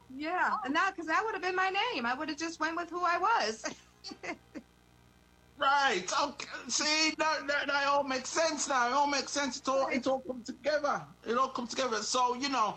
Yeah, and that because that would have been my name. I would have just went with who I was. Right. Okay. See, that all makes sense now. It all makes sense. It all Right. it all comes together. It all comes together. So